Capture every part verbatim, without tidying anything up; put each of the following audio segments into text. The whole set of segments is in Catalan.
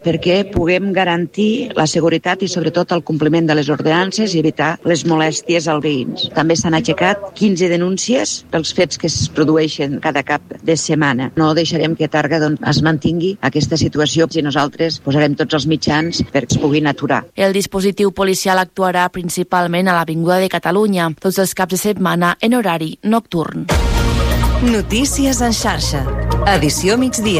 perquè puguem garantir la seguretat i sobretot el compliment de les ordenances i evitar les molèsties als veïns. També s'han aixecat quinze denúncies pels fets que es produeixen cada cap de setmana. No deixarem que a Targa doncs, es mantingui aquesta situació i nosaltres posarem tots els mitjans perquè es puguin aturar. El dispositiu policial actuarà principalment a l'Avinguda de Catalunya, tots els caps de setmana en horari nocturn. Notícies en xarxa. Edició migdia.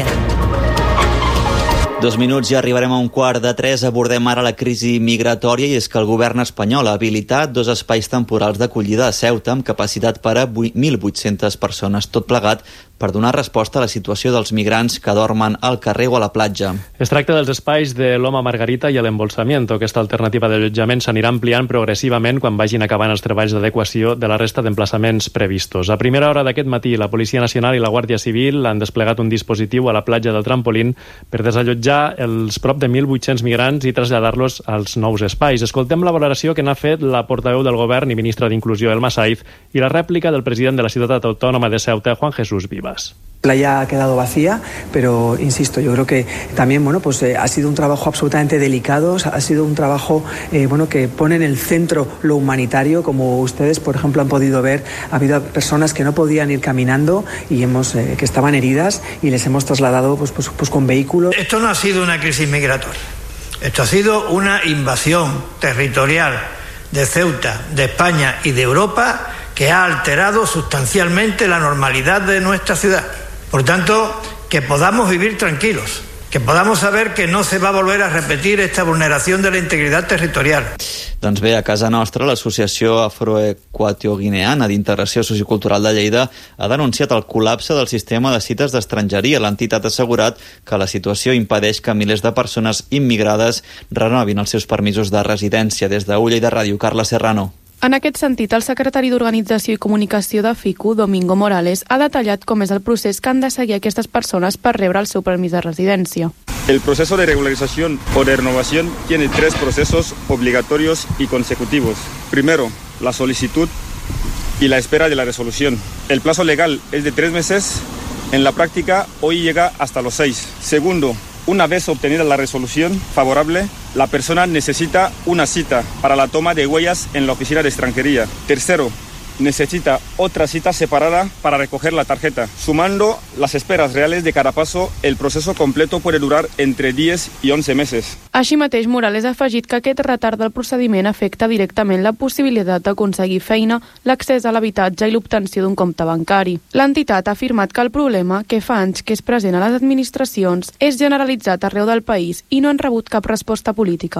Dos minuts i arribarem a un quart de tres. Abordem ara la crisi migratòria i és que el govern espanyol ha habilitat dos espais temporals d'acollida a Ceuta amb capacitat per a mil vuit-centes persones, tot plegat per donar resposta a la situació dels migrants que dormen al carrer o a la platja. Es tracta dels espais de l'Home Margarita i l'Embolsamiento. Aquesta alternativa d'allotjament s'anirà ampliant progressivament quan vagin acabant els treballs d'adequació de la resta d'emplaçaments previstos. A primera hora d'aquest matí, la Policia Nacional i la Guàrdia Civil han desplegat un dispositiu a la platja del Trampolín per desallotjar els prop de mil vuit-cents migrants i traslladar-los als nous espais. Escoltem la valoració que n'ha fet la portaveu del govern i ministra d'Inclusió, Elma Saiz, i la rèplica del president de la ciutat autònoma de Ceuta, Juan Jesús Vivas. La playa ha quedado vacía, pero insisto, yo creo que también bueno, pues, eh, ha sido un trabajo absolutamente delicado, ha sido un trabajo eh, bueno, que pone en el centro lo humanitario, como ustedes, por ejemplo, han podido ver. Ha habido personas que no podían ir caminando y hemos eh, que estaban heridas y les hemos trasladado pues, pues, pues con vehículos. Esto no ha sido una crisis migratoria, esto ha sido una invasión territorial de Ceuta, de España y de Europa que ha alterado sustancialmente la normalidad de nuestra ciudad. Por tanto, que podamos vivir tranquilos, que podamos saber que no se va a volver a repetir esta vulneración de la integridad territorial. Doncs bé, a casa nostra, l'Associació Afroequatoguineana d'Integració Sociocultural de Lleida ha denunciat el col·lapse del sistema de cites d'estrangeria. L'entitat ha assegurat que la situació impedeix que milers de persones immigrades renovin els seus permisos de residència. Des de Lleida Ràdio, Carla Serrano. En aquest sentit, el secretari d'Organització i Comunicació de FICU, Domingo Morales, ha detallat com és el procés que han de seguir aquestes persones per rebre el seu permís de residència. El proceso de regularización o de renovación tiene tres procesos obligatorios y consecutivos. Primero, la solicitud y la espera de la resolución. El plazo legal es de tres meses. En la práctica, hoy llega hasta los seis. Segundo, una vez obtenida la resolución favorable, la persona necesita una cita para la toma de huellas en la oficina de extranjería. Tercero, necesita otra cita separada para recoger la tarjeta. Sumando las esperas reales de cada paso, el proceso completo puede durar entre diez y once meses. Així mateix, Morales ha afegit que aquest retard del procediment afecta directament la possibilitat d'aconseguir feina, l'accés a l'habitatge i l'obtenció d'un compte bancari. L'entitat ha afirmat que el problema, que fa anys que és present a les administracions, és generalitzat arreu del país i no han rebut cap resposta política.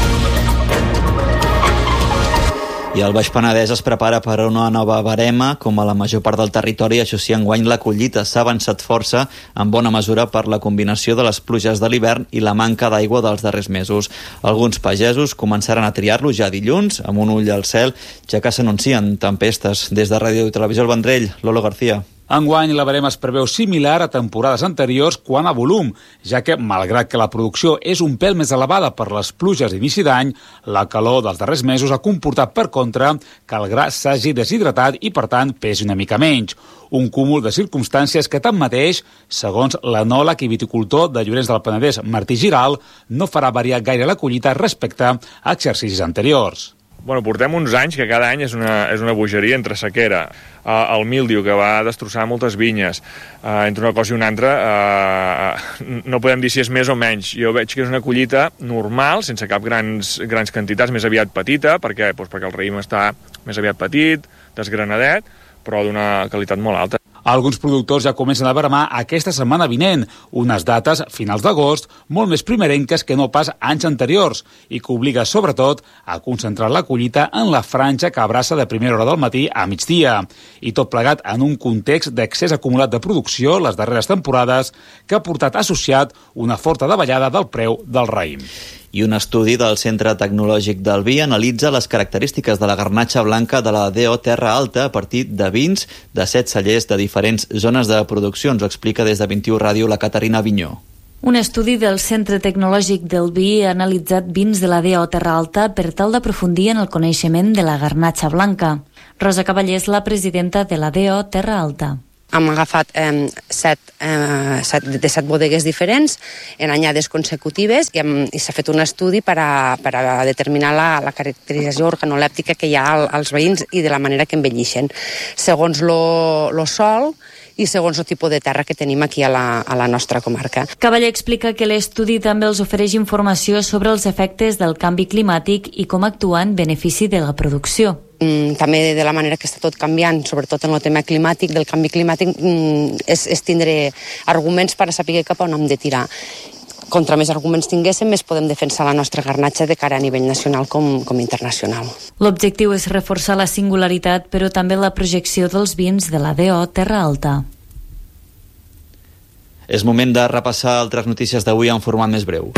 I el Baix Penedès es prepara per a una nova barema. Com a la major part del territori, això sí, enguany la collita s'ha avançat força, en bona mesura per la combinació de les pluges de l'hivern i la manca d'aigua dels darrers mesos. Alguns pagesos començaran a triar-lo ja dilluns, amb un ull al cel, ja que s'anuncien tempestes. Des de Ràdio i Televisió El Vendrell, Lolo García. Enguany la barema es preveu similar a temporades anteriors quant a volum, ja que, malgrat que la producció és un pèl més elevada per les pluges d'inici d'any, la calor dels darrers mesos ha comportat, per contra, que el gra s'hagi deshidratat i, per tant, pesi una mica menys. Un cúmul de circumstàncies que, tanmateix, segons l'enòleg i viticultor de Llorenç del Penedès, Martí Giral, no farà variar gaire la collita respecte a exercicis anteriors. Bueno, portem uns anys que cada any és una, és una bogeria entre sequera, uh, el míldiu que va destrossar moltes vinyes, uh, entre una cosa i una altra, uh, no podem dir si és més o menys. Jo veig que és una collita normal, sense cap grans, grans quantitats, més aviat petita, perquè, doncs, perquè el raïm està més aviat petit, desgranadet, però d'una qualitat molt alta. Alguns productors ja comencen a veremar aquesta setmana vinent, unes dates, finals d'agost, molt més primerenques que no pas anys anteriors i que obliga, sobretot, a concentrar la collita en la franja que abraça de primera hora del matí a migdia. I tot plegat en un context d'excés acumulat de producció les darreres temporades que ha portat associat una forta davallada del preu del raïm. I un estudi del Centre Tecnològic del Vi analitza les característiques de la garnatxa blanca de la D O Terra Alta a partir de vins de set cellers de diferents zones de producció. Ens ho explica des de vint i u Ràdio la Caterina Vinyó. Un estudi del Centre Tecnològic del Vi ha analitzat vins de la D O Terra Alta per tal d'aprofundir en el coneixement de la garnatxa blanca. Rosa Cavallé és la presidenta de la D O Terra Alta. Hem agafat eh, set, eh, set, de set bodegues diferents en anyades consecutives i, hem, i s'ha fet un estudi per a, per a determinar la, la caracterització organolèptica que hi ha al, als veïns i de la manera que envellixen, segons el sol i segons el tipus de terra que tenim aquí a la, a la nostra comarca. Cavaller explica que l'estudi també els ofereix informació sobre els efectes del canvi climàtic i com actuar en benefici de la producció. Mm, també de la manera que està tot canviant, sobretot en el tema climàtic, del canvi climàtic, mm, és, és tindre arguments per a saber cap on hem de tirar. Contra més arguments tinguéssim, més podem defensar la nostra garnatxa de cara a nivell nacional com, com internacional. L'objectiu és reforçar la singularitat, però també la projecció dels vins de la D O Terra Alta. És moment de repassar altres notícies d'avui en format més breu.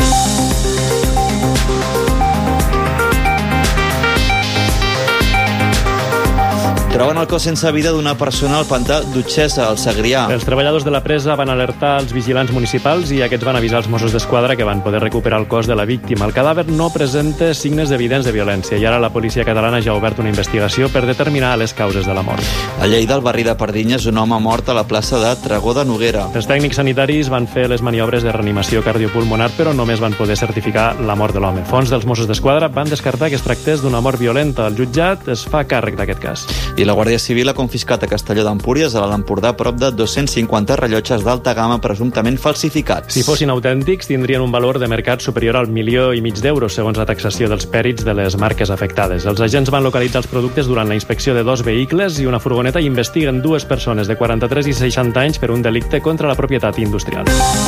Troben el cos sense vida d'una persona al pantà d'Utxessa, al Segrià. Els treballadors de la presa van alertar els vigilants municipals i aquests van avisar els Mossos d'Esquadra que van poder recuperar el cos de la víctima. El cadàver no presenta signes evidents de violència i ara la policia catalana ja ha obert una investigació per determinar les causes de la mort. A Lleida, al barri de Pardinyes, un home mort a la plaça de Tragó de Noguera. Els tècnics sanitaris van fer les maniobres de reanimació cardiopulmonar, però només van poder certificar la mort de l'home. Fons dels Mossos d'Esquadra van descartar que es tractés d'una mort violenta. El jutjat es fa càrrec d'aquest cas. I la Guàrdia Civil ha confiscat a Castelló d'Empúries, a l'Alt Empordà, prop de dos-cents cinquanta rellotges d'alta gamma presumptament falsificats. Si fossin autèntics, tindrien un valor de mercat superior al milió i mig d'euros, segons la taxació dels pèrits de les marques afectades. Els agents van localitzar els productes durant la inspecció de dos vehicles i una furgoneta i investiguen dues persones de quaranta-tres i seixanta anys per un delicte contra la propietat industrial.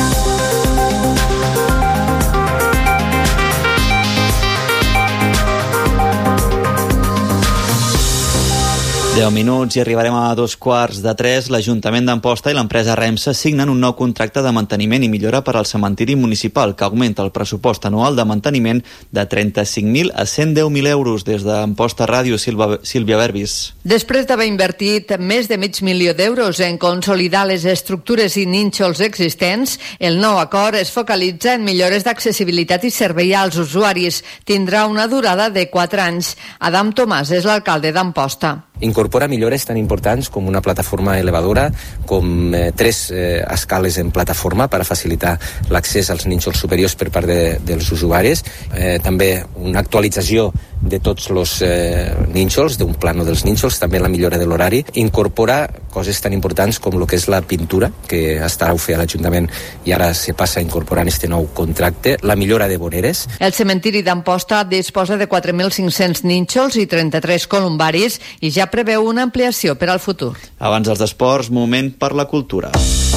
deu minuts i arribarem a dos quarts de tres. L'Ajuntament d'Amposta i l'empresa Remsa signen un nou contracte de manteniment i millora per al cementiri municipal que augmenta el pressupost anual de manteniment de trenta-cinc mil a cent deu mil euros. Des d'Amposta Ràdio, Silva, Sílvia Verbis. Després d'haver invertit més de mig milió d'euros en consolidar les estructures i nínxols existents, el nou acord es focalitza en millores d'accessibilitat i servei als usuaris. Tindrà una durada de quatre anys. Adam Tomàs és l'alcalde d'Amposta. Incorpora millores tan importants com una plataforma elevadora, com eh, tres eh, escales en plataforma per a facilitar l'accés als nínxols superiors per part de, dels usuaris. Eh, també una actualització de tots els eh, nínxols, d'un plano dels nínxols, també la millora de l'horari. Incorpora coses tan importants com el que és la pintura, que estarà a fer a l'Ajuntament i ara se passa a incorporar en este nou contracte, la millora de voreres. El cementiri d'Amposta disposa de quatre mil cinc-cents nínxols i trenta-tres columbaris i ja preveu una ampliació per al futur. Abans dels esports, moment per la cultura.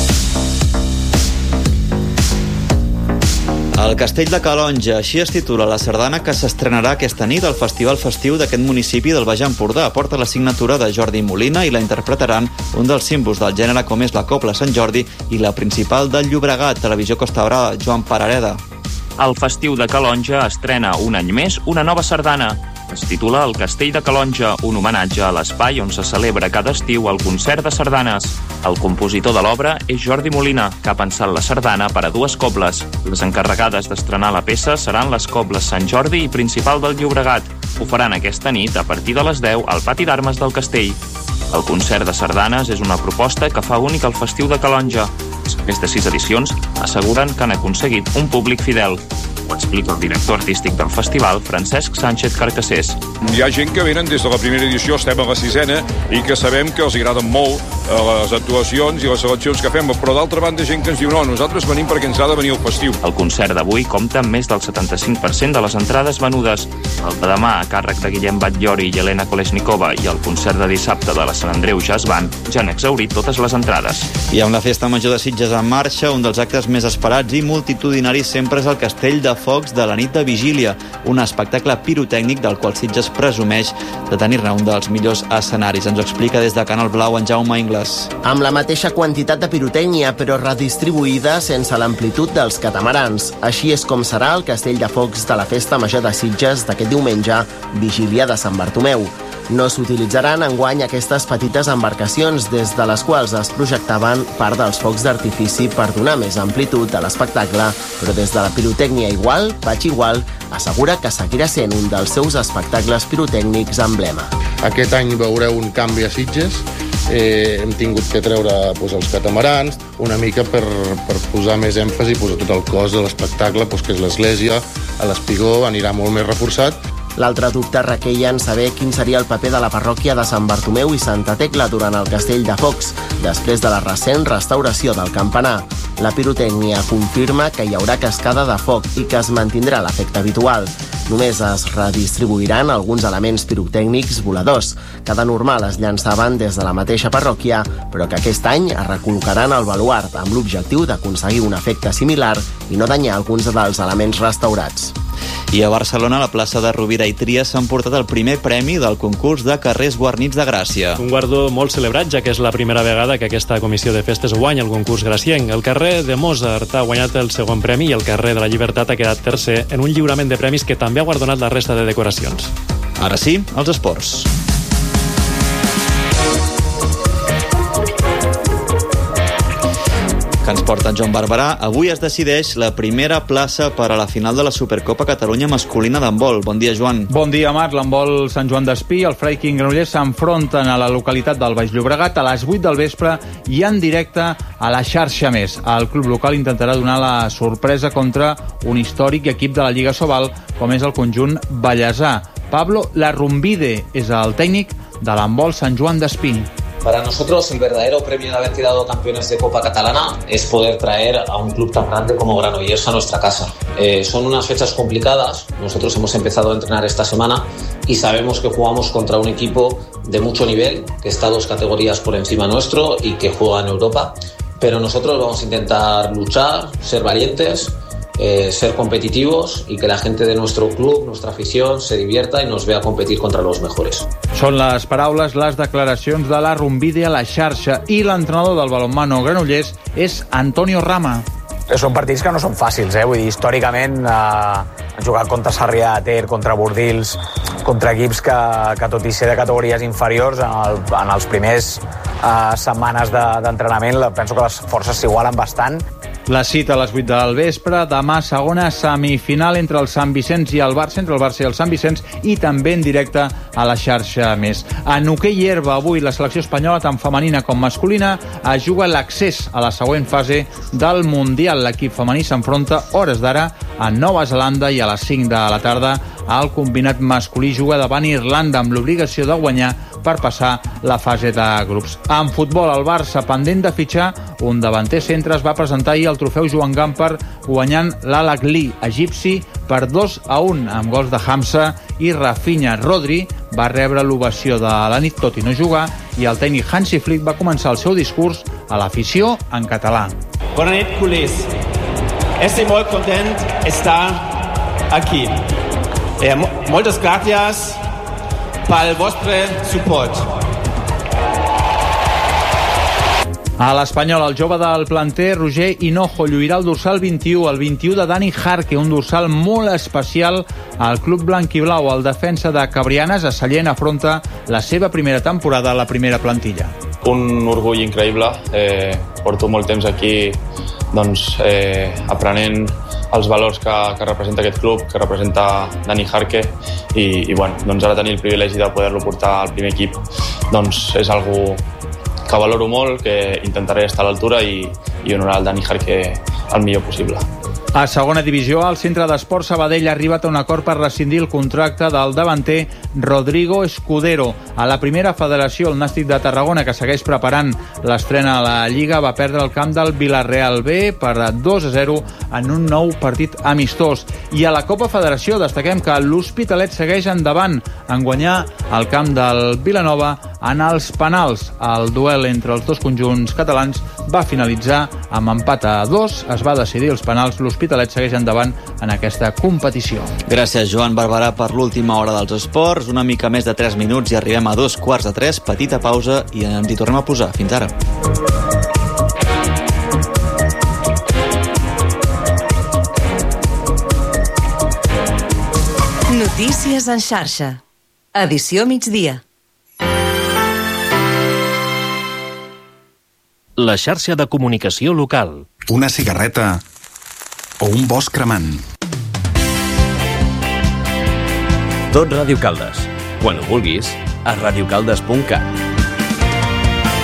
El Castell de Calonge, així es titula la sardana que s'estrenarà aquesta nit al Festival Festiu d'aquest municipi del Baix Empordà. Porta la signatura de Jordi Molina i la interpretaran un dels símbols del gènere com és la Cobla Sant Jordi i la principal del Llobregat, Televisió Costa Brava, Joan Parareda. El Festiu de Calonge estrena un any més una nova sardana. Es titula El Castell de Calonge, un homenatge a l'espai on se celebra cada estiu el concert de sardanes. El compositor de l'obra és Jordi Molina, que ha pensat la sardana per a dues cobles. Les encarregades d'estrenar la peça seran les cobles Sant Jordi i Principal del Llobregat. Ho faran aquesta nit a partir de les deu al pati d'armes del castell. El concert de sardanes és una proposta que fa únic al Festiu de Calonge. Aquestes sis edicions asseguren que han aconseguit un públic fidel. Ho explica el director artístic del festival, Francesc Sánchez Carcassés. Hi ha gent que venen des de la primera edició, estem a la sisena, i que sabem que els agraden molt les actuacions i les seleccions que fem, però d'altra banda gent que ens diu no, nosaltres venim perquè ens ha de venir el festiu. El concert d'avui compta amb més del setanta-cinc per cent de les entrades venudes. El de demà, a càrrec de Guillem Batllori i Helena Kolesnikova, i el concert de dissabte de la Sant Andreu Jazz Band ja han exhaurit totes les entrades. I amb la Festa Major de Sitges en marxa, un dels actes més esperats i multitudinaris sempre és el Castell de Focs de la nit de Vigília, un espectacle pirotècnic del qual Sitges presumeix de tenir-ne un dels millors escenaris. Ens ho explica des de Canal Blau en Jaume Ingles. Amb la mateixa quantitat de pirotècnia, però redistribuïda sense l'amplitud dels catamarans. Així és com serà el Castell de Focs de la Festa Major de Sitges d'aquest diumenge, Vigília de Sant Bartomeu. No s'utilitzaran enguany aquestes petites embarcacions des de les quals es projectaven part dels focs d'artifici per donar més amplitud a l'espectacle, però des de la pirotècnia igual, Patxi Igual assegura que seguirà sent un dels seus espectacles pirotècnics emblema. Aquest any veureu un canvi a Sitges eh, hem tingut que treure doncs, els catamarans, una mica per, per posar més èmfasi doncs, a tot el cos de l'espectacle, doncs, que és l'església, a l'espigó, anirà molt més reforçat. L'altre dubte requeia en saber quin seria el paper de la parròquia de Sant Bartomeu i Santa Tecla durant el Castell de Focs, després de la recent restauració del campanar. La pirotècnia confirma que hi haurà cascada de foc i que es mantindrà l'efecte habitual. Només es redistribuiran alguns elements pirotècnics voladors, que de normal es llançaven des de la mateixa parròquia, però que aquest any es recol·locaran al baluard amb l'objectiu d'aconseguir un efecte similar i no danyar alguns dels elements restaurats. I a Barcelona, a la plaça de Rovira i Trias, s'han portat el primer premi del concurs de carrers guarnits de Gràcia. Un guardó molt celebrat, ja que és la primera vegada que aquesta comissió de festes guanya el concurs gracienc. El carrer de Mozart ha guanyat el segon premi i el carrer de la Llibertat ha quedat tercer en un lliurament de premis que també ha guardonat la resta de decoracions. Ara sí, els esports. Que ens porta en Joan Barberà. Avui es decideix la primera plaça per a la final de la Supercopa Catalunya masculina d'handbol. Bon dia, Joan. Bon dia, Marc. L'handbol Sant Joan d'Espí i el Freiking Granollers s'enfronten a la localitat del Baix Llobregat a les vuit del vespre i en directe a la xarxa Més. El club local intentarà donar la sorpresa contra un històric equip de la Lliga Sobal com és el conjunt ballesà. Pablo Larrumbide és el tècnic de l'handbol Sant Joan d'Espí. Para nosotros el verdadero premio de haber quedado campeones de Copa Catalana es poder traer a un club tan grande como Granollers a nuestra casa. Eh, son unas fechas complicadas, nosotros hemos empezado a entrenar esta semana y sabemos que jugamos contra un equipo de mucho nivel, que está dos categorías por encima nuestro y que juega en Europa, pero nosotros vamos a intentar luchar, ser valientes, Eh, ser competitivos y que la gente de nuestro club, nuestra afición, se divierta y nos vea competir contra los mejores. Són les paraules, les declaracions de la Rumbide a la xarxa i l'entrenador del balonmano Granollers és Antonio Rama. Són partits que no són fàcils, eh? Vull dir, històricament eh, han jugat contra Sarrià de Ter, contra Bordils, contra equips que, que tot i ser de categories inferiors, en, el, en els primers eh, setmanes de, d'entrenament penso que les forces s'igualen bastant. La cita a les vuit del vespre, demà segona semifinal entre el Sant Vicenç i el Barça, entre el Barça i el Sant Vicenç, i també en directe a la xarxa Més. En hoquei herba, avui la selecció espanyola, tant femenina com masculina, es juga l'accés a la següent fase del Mundial. L'equip femení s'enfronta hores d'ara a Nova Zelanda i a les cinc de la tarda el combinat masculí juga davant Irlanda amb l'obligació de guanyar per passar la fase de grups. En futbol, el Barça, pendent de fitxar un davanter centre, es va presentar ahir el trofeu Joan Gamper guanyant l'Al-Ahly egipci per dos a un amb gols de Hamza i Rafinha. Rodri va rebre l'ovació de la nit tot i no jugar i el tècnic Hansi Flick va començar el seu discurs a l'afició en català. Bona nit, culers. Estic molt content d'estar aquí. Eh, moltes gràcies pel vostre suport. A l'Espanyol, el jove del planter, Roger Hinojo, lluirà el dorsal vint-i-u, el vint-i-u de Dani Jarque, un dorsal molt especial al club blanquiblau. El defensa de Cabrianes, a Sallent, afronta la seva primera temporada a la primera plantilla. Un orgull increïble. Eh, porto molt temps aquí doncs, eh, aprenent els valors que, que representa aquest club, que representa Dani Jarque, i, i bueno, doncs ara tenir el privilegi de poder-lo portar al primer equip doncs és algo que valoro molt, que intentaré estar a l'altura i, i honorar el Dani Jarque el millor possible. A segona divisió, el Centre d'Esport Sabadell ha arribat a un acord per rescindir el contracte del davanter Rodrigo Escudero. A la primera federació, el Nàstic de Tarragona, que segueix preparant l'estrena a la Lliga, va perdre el camp del Vilareal B per dos a zero en un nou partit amistós. I a la Copa Federació destaquem que l'Hospitalet segueix endavant en guanyar el camp del Vilanova en els penals. El duel entre els dos conjunts catalans va finalitzar amb empat a dos. Es va decidir els penals. L'Hospitalet segueix endavant en aquesta competició. Gràcies, Joan Barberà, per l'última hora dels esports. Una mica més de tres minuts i arribem a dos quarts de tres. Petita pausa i ens hi tornem a posar. Fins ara. Notícies en xarxa. Edició migdia. La xarxa de comunicació local. Una cigarreta o un bosc cremant. Tot Ràdio Caldes. Quan ho vulguis, a radiocaldes punt cat.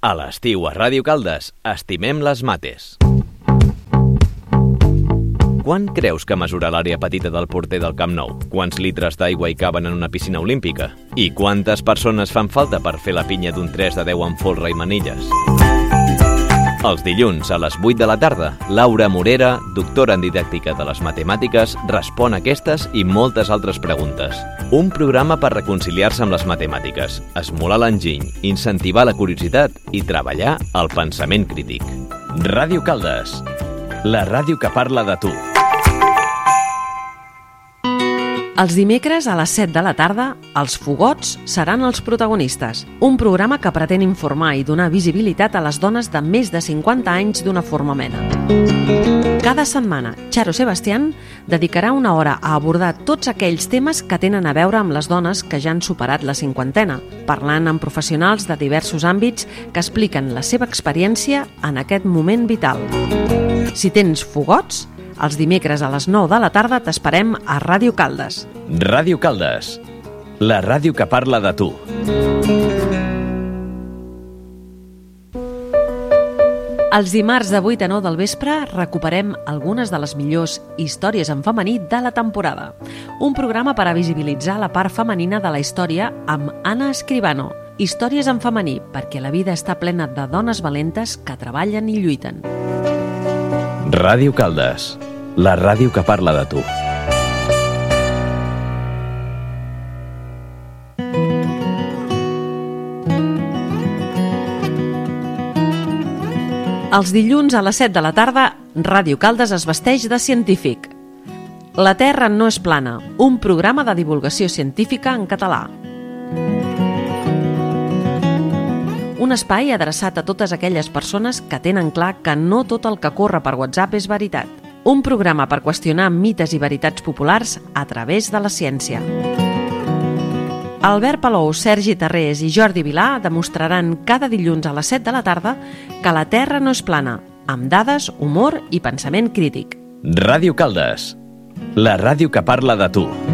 A l'estiu a Ràdio Caldes, estimem les mates. Quan creus que mesura l'àrea petita del porter del Camp Nou? Quants litres d'aigua hi caben en una piscina olímpica? I quantes persones fan falta per fer la pinya d'un tres de deu amb folre i manilles? Els dilluns, a les vuit de la tarda, Laura Morera, doctora en didàctica de les matemàtiques, respon aquestes i moltes altres preguntes. Un programa per reconciliar-se amb les matemàtiques, esmolar l'enginy, incentivar la curiositat i treballar el pensament crític. Ràdio Caldes, la ràdio que parla de tu. Els dimecres a les set de la tarda, els Fogots seran els protagonistes. Un programa que pretén informar i donar visibilitat a les dones de més de cinquanta anys d'una forma mena. Cada setmana, Charo Sebastián dedicarà una hora a abordar tots aquells temes que tenen a veure amb les dones que ja han superat la cinquantena, parlant amb professionals de diversos àmbits que expliquen la seva experiència en aquest moment vital. Si tens Fogots, els dimecres a les nou de la tarda t'esperem a Ràdio Caldes. Ràdio Caldes, la ràdio que parla de tu. Els dimarts de vuit a nou del vespre recuperem algunes de les millors històries en femení de la temporada. Un programa per a visibilitzar la part femenina de la història amb Anna Escribano. Històries en femení, perquè la vida està plena de dones valentes que treballen i lluiten. Ràdio Caldes, la ràdio que parla de tu. Els dilluns a les set de la tarda, Ràdio Caldes es vesteix de científic. La Terra no és plana, un programa de divulgació científica en català. Un espai adreçat a totes aquelles persones que tenen clar que no tot el que corre per WhatsApp és veritat. Un programa per qüestionar mites i veritats populars a través de la ciència. Albert Palou, Sergi Tarrés i Jordi Vilà demostraran cada dilluns a les set de la tarda que la Terra no és plana, amb dades, humor i pensament crític. Ràdio Caldes, la ràdio que parla de tu.